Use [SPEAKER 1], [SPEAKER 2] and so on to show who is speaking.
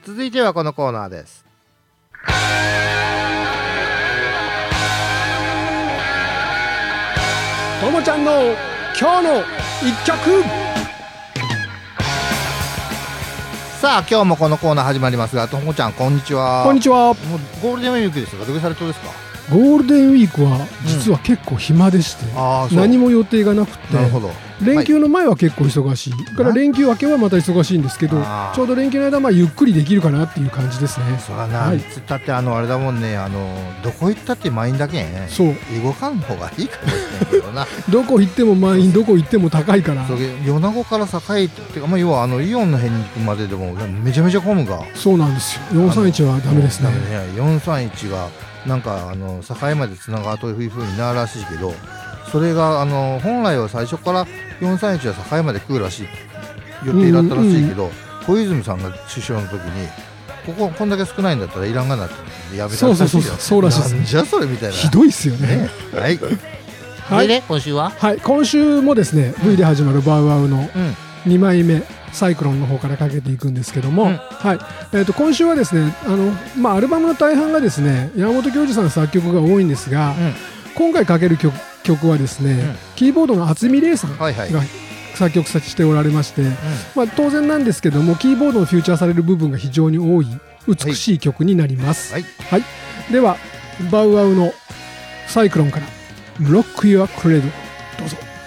[SPEAKER 1] 続いてはこのコーナーです。
[SPEAKER 2] ともちゃんの今日の一曲。
[SPEAKER 1] さあ今日もこのコーナー始まりますが、ともちゃんこんにちは。
[SPEAKER 2] こんにちは。
[SPEAKER 1] もうゴールデンウィークですが、どうされとですか？
[SPEAKER 2] ゴールデンウィークは実は結構暇でして、何も予定がなくて、
[SPEAKER 1] なるほど。
[SPEAKER 2] 連休の前は結構忙しい、から連休明けはまた忙しいんですけど、ちょうど連休の間はゆっくりできるかなっていう感じですね。
[SPEAKER 1] そらな、いつったってあれだもんね、どこ行ったって満員だけん、
[SPEAKER 2] そう
[SPEAKER 1] 動かん方がいいかもしれないけどな
[SPEAKER 2] どこ行っても満員、どこ行っても高いから。
[SPEAKER 1] そう、米子から栄ってか、要はイオンの辺に行くまででもめちゃめちゃ混むが。
[SPEAKER 2] そうなんですよ。431はダメですね。
[SPEAKER 1] 431がなんか栄までつながるというふうになるらしいけど、それが本来は最初から431は栄まで来るらしい予定だったらしいけど、小泉さんが首相の時にこんだけ少ないんだったらいらんがなってやめたらしいよ。
[SPEAKER 2] そうらしいですね。
[SPEAKER 1] なんじゃそれみたいな。
[SPEAKER 2] ひどいっすよね。
[SPEAKER 1] はいはい。でね、今週は
[SPEAKER 2] 今週もですね、V で始まるバウアウの2枚目、サイクロンの方からかけていくんですけども、今週はですね、アルバムの大半がですね山本恭二さんの作曲が多いんですが、今回かける曲はですね、キーボードの渥美玲さんが作曲しておられまして、当然なんですけどもキーボードのフューチャーされる部分が非常に多い美しい曲になります。ではバウアウのサイクロンからロック・ユア・クレド、どうぞ。